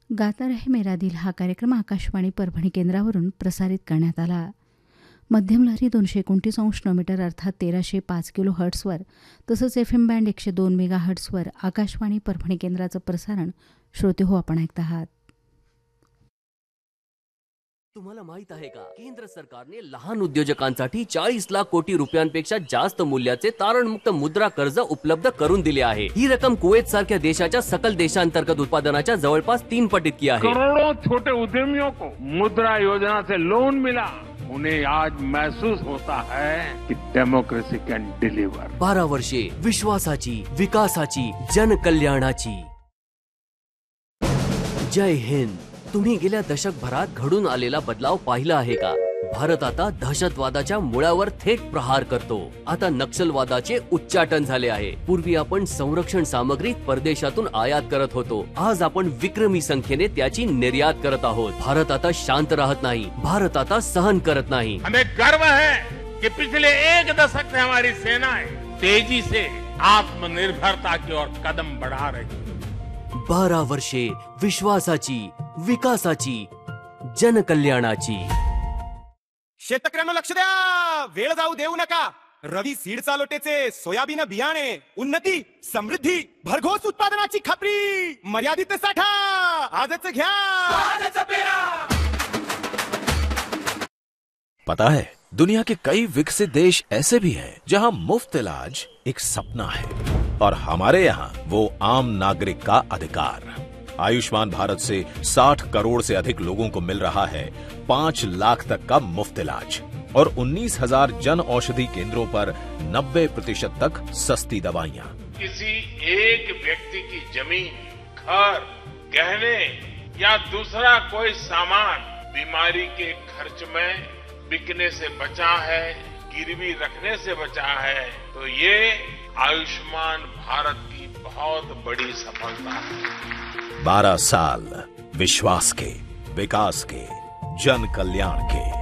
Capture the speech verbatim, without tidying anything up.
गाता रहे मेरा दिल हा कार्यक्रम आकाशवाणी परभणी केंद्रावरून प्रसारित करण्यात आला. मध्यम लहरी दोनशे एकोणतीस अंश मीटर अर्थात तेराशे पाच किलो हर्ट्सवर तसंच एफ एम बँड एकशे दोन मेगा हर्ट्सवर आकाशवाणी परभणी केंद्राचं प्रसारण श्रोते हो आपण ऐकत आहात. तुम्हाला माहित आहे का, केंद्र सरकारने लहान उद्योजकांसाठी चाळीस लाख कोटी रुपयांपेक्षा जास्त मूल्याचे तारणमुक्त मुद्रा कर्ज उपलब्ध करून दिले आहे. ही रक्कम कुवेत सारख्या देशाच्या सकल देशांतर्गत उत्पादनाच्या जवळपास तीन पट इतकी आहे. करोड़ों छोटे उद्यमियों को मुद्रा योजना से लोन मिला. उन्हें आज महसूस होता है कि डेमोक्रेसी कैन डिलीवर. बारा वर्षे विश्वासाची, विकासाची, जनकल्याणाची. जय हिंद. तुम्ही गेल्या दशकभरात घडून आलेला बदलाव पाहिला आहे का? भारत आता दहशतवादाच्या मुळावर थेट प्रहार करतो. आता नक्षलवादाचे उच्चाटन झाले आहे. पूर्वी आपण संरक्षण सामग्री परदेशातून आयात करत होतो. आज आपण विक्रमी संख्येने त्याची निर्यात करत आहोत. भारत आता शांत राहत नाही. भारत आता सहन करत नाही. हमें गर्व है कि पिछले एक दशक से हमारी सेनाएं तेजी से आत्मनिर्भरता की ओर कदम बढ़ा रही. बारा वर्षे विश्वासाची, विकासाची, जनकल्याणाची. शेतकऱ्यांना लक्ष द्या, वेळ जाऊ देऊ नका. रवी सीड चालोटेचे सोयाबीन बियाणे, उन्नती, समृद्धी, भरघोस उत्पादनाची खात्री, मर्यादित साठा, आजच घ्या. आजच पेरा. पता है, दुनिया के कई विकसित देश ऐसे भी हैं जहां मुफ्त इलाज एक सपना है और हमारे यहाँ वो आम नागरिक का अधिकार. आयुष्मान भारत से साठ करोड़ से अधिक लोगों को मिल रहा है पांच लाख तक का मुफ्त इलाज और उन्नीस हजार जन औषधि केंद्रों पर नब्बे प्रतिशत तक सस्ती दवाइयाँ. किसी एक व्यक्ति की जमीन, घर, गहने या दूसरा कोई सामान बीमारी के खर्च में बिकने से बचा है, गिरवी रखने से बचा है, तो ये आयुष्मान भारत की बहुत बड़ी सफलता है. बारह साल विश्वास के, विकास के, जन कल्याण के.